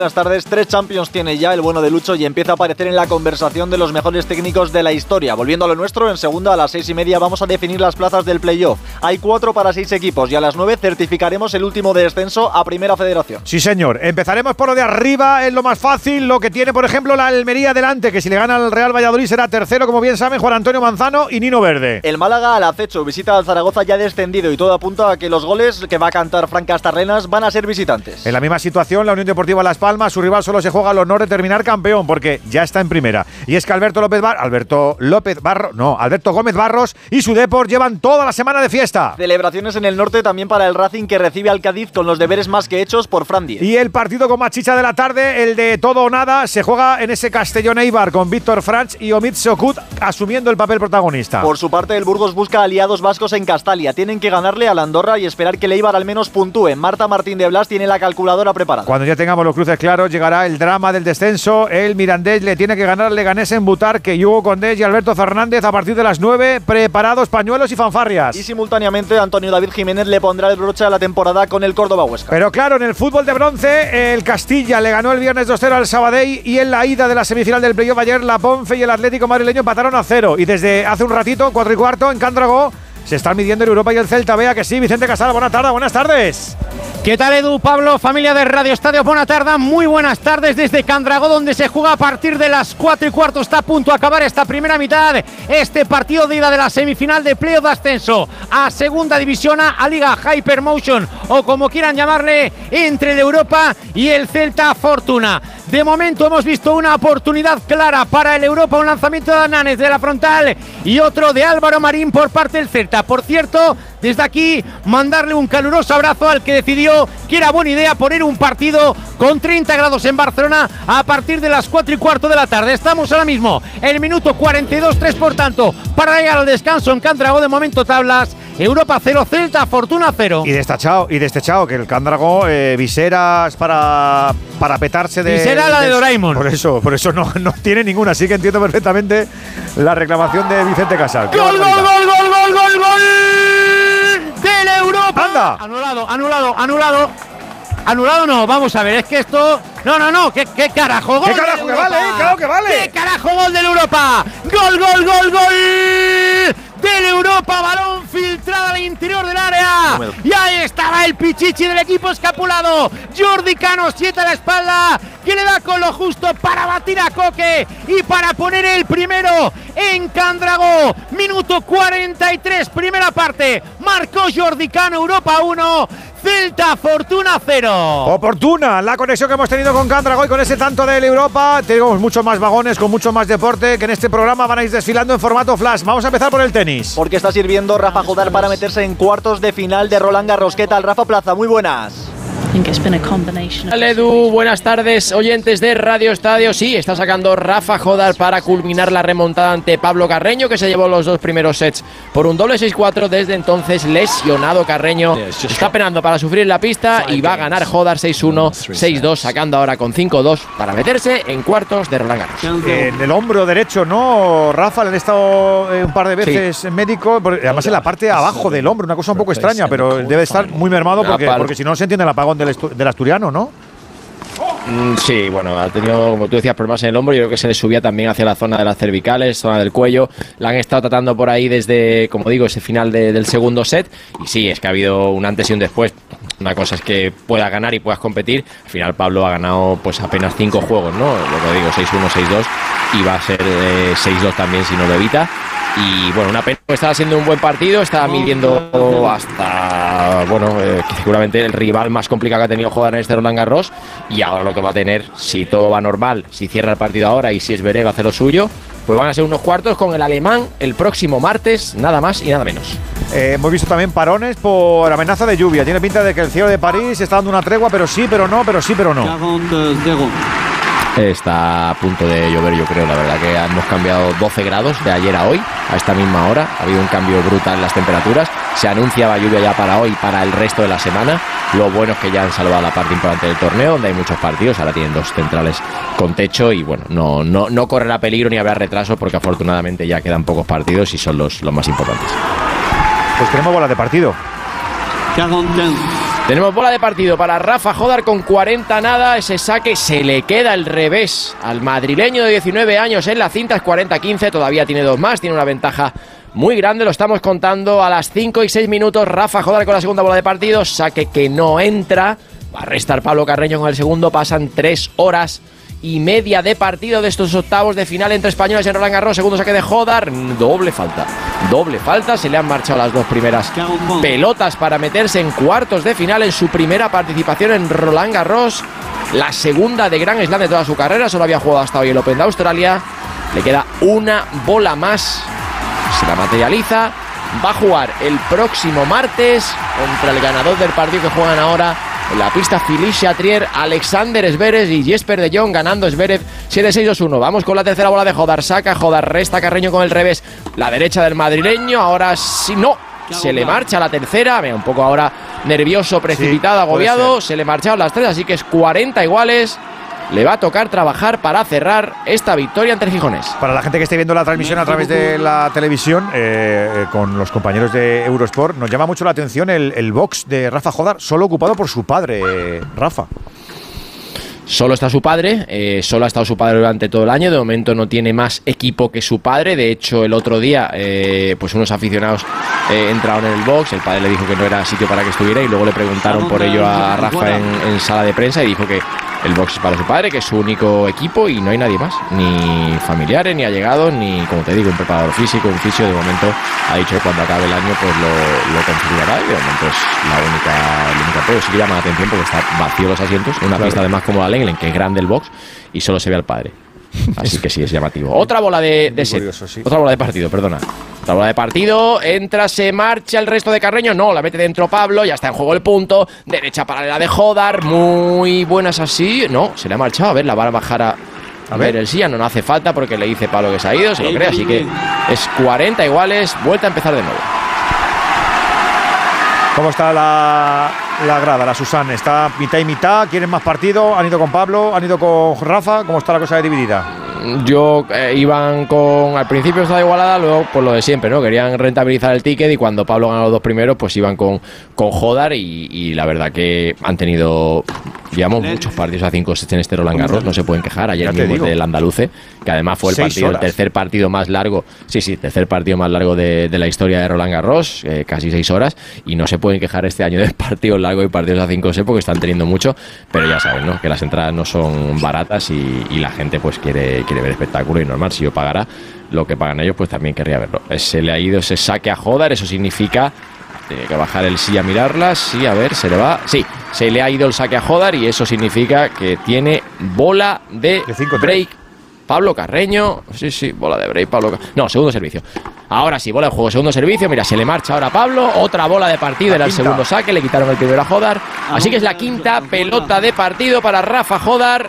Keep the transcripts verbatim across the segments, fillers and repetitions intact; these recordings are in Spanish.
Buenas tardes, tres Champions tiene ya el bueno de Lucho y empieza a aparecer en la conversación de los mejores técnicos de la historia. Volviendo a lo nuestro, en segunda a las seis y media vamos a definir las plazas del playoff. Hay cuatro para seis equipos y a las nueve certificaremos el último de descenso a Primera Federación. Sí, señor. Empezaremos por lo de arriba, es lo más fácil, lo que tiene, por ejemplo, la Almería delante, que si le gana al Real Valladolid será tercero, como bien saben, Juan Antonio Manzano y Nino Verde. El Málaga al acecho, visita al Zaragoza ya descendido y todo apunta a que los goles que va a cantar Fran Castarlenas van a ser visitantes. En la misma situación, la Unión Deportiva Las Palmas, su rival solo se juega el honor de terminar campeón porque ya está en primera. Y es que Alberto López Bar Alberto López Barro, no, Alberto Gómez Barros y su Depor llevan toda la semana de fiesta. Celebraciones en el norte también para el Racing, que recibe al Cádiz con los deberes más que hechos por Fran Diez. Y el partido con más chicha de la tarde, el de todo o nada, se juega en ese Castellón Eibar con Víctor Franch y Omid Sokut asumiendo el papel protagonista. Por su parte, el Burgos busca aliados vascos en Castalia. Tienen que ganarle al Andorra y esperar que el Eibar al menos puntúe. Marta Martín de Blas tiene la calculadora preparada. Cuando ya tengamos los cruces claros, llegará el drama del descenso. El Mirandés le tiene que ganar al Leganés en Butarque y Hugo Condés y Alberto Fernández a partir de las nueve, preparados pañuelos y fanfarrias. Y simultáneamente Antonio David Jiménez le pondrá el broche a la temporada con el Córdoba Huesca. Pero claro, en el fútbol de bronce, el Castilla le ganó el viernes dos cero al Sabadell y en la ida de la semifinal del playoff ayer la Ponfe y el Atlético madrileño empataron a cero. Y desde hace un ratito, cuatro y cuarto, en Candragó, se están midiendo en Europa y el Celta. Vea que sí, Vicente Casal, buenas tardes, buenas tardes. ¿Qué tal, Edu, Pablo, familia de Radio Estadio? Buena tarde, muy buenas tardes desde Candragó, donde se juega a partir de las cuatro y cuarto. Está a punto de acabar esta primera mitad, este partido de ida de la semifinal de playoff de ascenso a Segunda División, a Liga Hypermotion, o como quieran llamarle, entre el Europa y el Celta Fortuna. De momento hemos visto una oportunidad clara para el Europa, un lanzamiento de Ananes de la frontal y otro de Álvaro Marín por parte del Celta. Por cierto, desde aquí mandarle un caluroso abrazo al que decidió que era buena idea poner un partido con treinta grados en Barcelona a partir de las cuatro y cuarto de la tarde. Estamos ahora mismo en el minuto cuarenta y dos, tres por tanto para llegar al descanso en Candragó. De momento tablas, Europa cero, Celta Fortuna cero. Y destachado, y destachado que el Candragó, eh, viseras para, para petarse de... Visera la de, de Doraemon. Por eso, por eso no, no tiene ninguna, así que entiendo perfectamente la reclamación de Vicente Casal. ¡Gol, gol, gol, gol, gol, gol, gol! ¡Del Europa! ¡Anda! Anulado, anulado, anulado. Anulado no, vamos a ver, es que esto... No, no, no, ¿qué, qué carajo? Gol ¿Qué carajo que vale? Eh? Claro que vale. ¿Qué carajo gol del Europa? ¡Gol, gol, gol, gol! Del Europa, balón filtrado al interior del área. Y ahí estaba el pichichi del equipo escapulado. Jordi Cano siete a la espalda, que le da con lo justo para batir a Coque y para poner el primero en Candragó. Minuto cuarenta y tres, primera parte. Marcó Jordi Cano, Europa uno. Celta Fortuna cero. Oportuna la conexión que hemos tenido con Candragó y con ese tanto del Europa. Tenemos muchos más vagones con mucho más deporte que en este programa van a ir desfilando en formato flash. Vamos a empezar por el tenis. Porque está sirviendo Rafa Jodar para meterse en cuartos de final de Roland Garros. ¿Qué tal, Rafa Plaza? Muy buenas. Hola, Edu, buenas tardes, oyentes de Radio Estadio. Sí, está sacando Rafa Jodar para culminar la remontada ante Pablo Carreño, que se llevó los dos primeros sets por un doble seis cuatro. Desde entonces lesionado Carreño, está penando para sufrir la pista y va a ganar Jodar seis uno, seis dos, sacando ahora con cinco dos para meterse en cuartos de Roland Garros. En el hombro derecho, ¿no, Rafa? Le han estado eh, un par de veces sí. médico, además en la parte de abajo del hombro, una cosa un poco extraña, pero debe estar muy mermado porque, porque si no se entiende el apagón del, del asturiano, ¿no? Mm, sí, bueno, ha tenido, como tú decías, problemas en el hombro. Yo creo que se le subía también hacia la zona de las cervicales, zona del cuello. La han estado tratando por ahí desde, como digo, ese final de, del segundo set. Y sí, es que ha habido un antes y un después. Una cosa es que puedas ganar y puedas competir. Al final Pablo ha ganado pues apenas cinco juegos, ¿no? Lo que digo, seis uno, seis dos. Y va a ser eh, seis dos también si no lo evita. Y bueno, una pena, estaba siendo un buen partido, estaba midiendo hasta, bueno, eh, seguramente el rival más complicado que ha tenido jugar en este Roland Garros. Y ahora lo que va a tener, si todo va normal, si cierra el partido ahora y si es Zverev hace lo suyo, pues van a ser unos cuartos con el alemán el próximo martes, nada más y nada menos. Eh, hemos visto también parones por amenaza de lluvia. Tiene pinta de que el cielo de París está dando una tregua, pero sí, pero no, pero sí, pero no. Está a punto de llover, yo creo, la verdad que hemos cambiado doce grados de ayer a hoy, a esta misma hora. Ha habido un cambio brutal en las temperaturas. Se anunciaba lluvia ya para hoy, para el resto de la semana. Lo bueno es que ya han salvado la parte importante del torneo, donde hay muchos partidos. Ahora tienen dos centrales con techo y bueno, no, no, no correrá peligro ni habrá retrasos, porque afortunadamente ya quedan pocos partidos y son los, los más importantes. Pues tenemos bola de partido. Tenemos bola de partido para Rafa Jodar con cuarenta nada. Ese saque se le queda el revés al madrileño de diecinueve años en la cinta. Es cuarenta quince, todavía tiene dos más, tiene una ventaja muy grande. Lo estamos contando a las cinco y seis minutos. Rafa Jodar con la segunda bola de partido. Saque que no entra. Va a restar Pablo Carreño con el segundo. Pasan tres horas y media de partido de estos octavos de final entre españoles en Roland Garros. Segundo saque de Jodar, doble falta, doble falta, se le han marchado las dos primeras pelotas para meterse en cuartos de final en su primera participación en Roland Garros, la segunda de Grand Slam de toda su carrera. Solo había jugado hasta hoy el Open de Australia. Le queda una bola más, se la materializa, va a jugar el próximo martes contra el ganador del partido que juegan ahora en la pista Philippe Chatrier, Alexander Zverev y Jesper de Jong, ganando Zverev siete seis dos uno. Vamos con la tercera bola de Jodar. Saca Jodar, resta Carreño con el revés. La derecha del madrileño. Ahora sí, no. Se le marcha la tercera. Mira, un poco ahora nervioso, precipitado, sí, agobiado. Se le marcharon las tres, así que es cuarenta iguales. Le va a tocar trabajar para cerrar esta victoria ante el Gijonés. Para la gente que esté viendo la transmisión a través de la televisión, eh, con los compañeros de Eurosport, nos llama mucho la atención el, el box de Rafa Jodar, solo ocupado por su padre, eh, Rafa. Solo está su padre, eh, solo ha estado su padre durante todo el año. De momento no tiene más equipo que su padre. De hecho, el otro día, eh, pues unos aficionados eh, entraron en el box. El padre le dijo que no era sitio para que estuviera y luego le preguntaron por ello a Rafa en, en sala de prensa y dijo que el box es para su padre, que es su único equipo y no hay nadie más, ni familiares, ni allegados, ni, como te digo, un preparador físico, un fisio. De momento ha dicho que cuando acabe el año pues lo, lo configurará y de momento es la única, el único apoyo. Sí que llama la atención porque está vacío los asientos, una claro. pista además como la Lenglen, que es grande el box y solo se ve al padre. Así que sí, es llamativo. Otra bola de, de set. Curioso, sí. Otra bola de partido, perdona. Otra bola de partido. Entra, se marcha el resto de Carreño. No, la mete dentro Pablo. Ya está en juego el punto. Derecha paralela de Jodar. Muy buenas así. No, se le ha marchado. A ver, la va a bajar a, a, a ver. ver el silla. No, no hace falta porque le dice Pablo que se ha ido. Se lo cree. Así que es cuarenta iguales. Vuelta a empezar de nuevo. ¿Cómo está la, la grada, la Susan? ¿Está mitad y mitad? ¿Quieren más partido? ¿Han ido con Pablo? ¿Han ido con Rafa? ¿Cómo está la cosa dividida? Yo eh, iban con... Al principio estaba igualada, luego pues lo de siempre, ¿no? Querían rentabilizar el ticket y cuando Pablo ganó los dos primeros, pues iban con, con Jodar y, y la verdad que han tenido... Llevamos muchos partidos a cinco sets en este Roland Garros, no se pueden quejar. Ayer mismo del Andaluce, que además fue el partido, el tercer partido más largo, sí, sí, tercer partido más largo de, de la historia de Roland Garros, eh, casi seis horas, y no se pueden quejar este año de partidos largos y partidos a cinco sets porque están teniendo mucho, pero ya saben, ¿no? Que las entradas no son baratas y, y la gente pues quiere, quiere ver espectáculo y normal, si yo pagara lo que pagan ellos, pues también querría verlo. Se le ha ido ese saque a Jodar, eso significa... Tiene que bajar el sí a mirarlas. Sí, a ver, se le va. Sí, se le ha ido el saque a Jodar y eso significa que tiene bola de, de break. Pablo Carreño. Sí, sí, bola de break. Pablo Car... No, segundo servicio. Ahora sí, bola de juego, segundo servicio. Mira, se le marcha ahora a Pablo. Otra bola de partido, era el segundo saque. Le quitaron el primero a Jodar. Así que es la quinta pelota de partido para Rafa Jodar.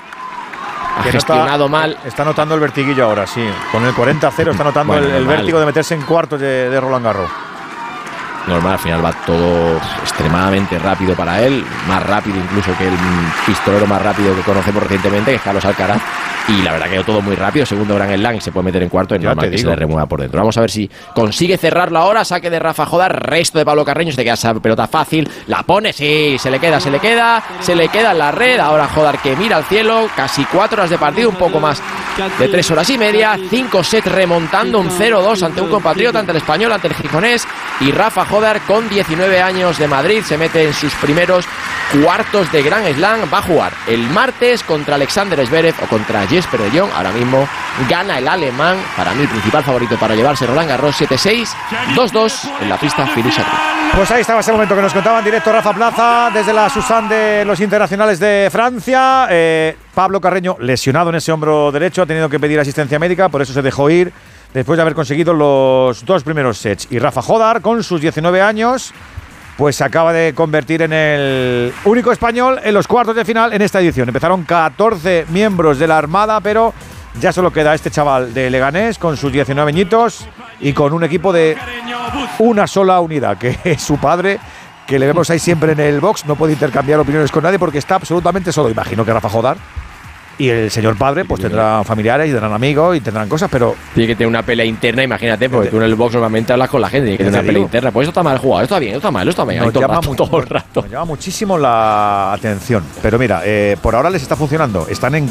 Ha gestionado está, mal. Está notando el vertiguillo ahora, sí. Con el cuarenta a cero está notando bueno, el, el vértigo de meterse en cuartos de, de Roland Garros. Normal, al final va todo extremadamente rápido para él, más rápido incluso que el pistolero más rápido que conocemos recientemente, que es Carlos Alcaraz, y la verdad que todo muy rápido, segundo Grand Slam y se puede meter en cuarto, es normal que se le remueva por dentro. Vamos a ver si consigue cerrarlo ahora, saque de Rafa Jodar, resto de Pablo Carreño, se te queda esa pelota fácil, la pone, sí, se le queda, se le queda, se le queda en la red, ahora Jodar que mira al cielo, casi cuatro horas de partido, un poco más de tres horas y media, cinco sets remontando un cero dos ante un compatriota, ante el español, ante el gijonés, y Rafa Jodar con diecinueve años de Madrid se mete en sus primeros cuartos de Grand Slam. Va a jugar el martes contra Alexander Zverev o contra Jesper de Jong. Ahora mismo gana el alemán, para mí el principal favorito para llevarse Roland Garros, siete seis, dos dos en la pista Philippe Chatrier. Pues ahí estaba ese momento que nos contaba en directo Rafa Plaza desde la Susan de los internacionales de Francia. eh, Pablo Carreño lesionado en ese hombro derecho, ha tenido que pedir asistencia médica, por eso se dejó ir después de haber conseguido los dos primeros sets. Y Rafa Jodar, con sus diecinueve años, pues se acaba de convertir en el único español en los cuartos de final en esta edición. Empezaron catorce miembros de la Armada, pero ya solo queda este chaval de Leganés con sus diecinueve añitos y con un equipo de una sola unidad, que es su padre, que le vemos ahí siempre en el box. No puede intercambiar opiniones con nadie porque está absolutamente solo. Imagino que Rafa Jodar Y el señor padre, pues tendrá familiares y tendrán amigos y tendrán cosas, pero. Tiene que tener una pelea interna, imagínate, porque tú en el box normalmente hablas con la gente, tiene que tener una pelea interna. Pues esto está mal jugado, esto está bien, esto está mal, esto está bien. Nos todo, llama el rato, mucho, todo el rato. Nos llama muchísimo la atención. Pero mira, eh, por ahora les está funcionando. Están en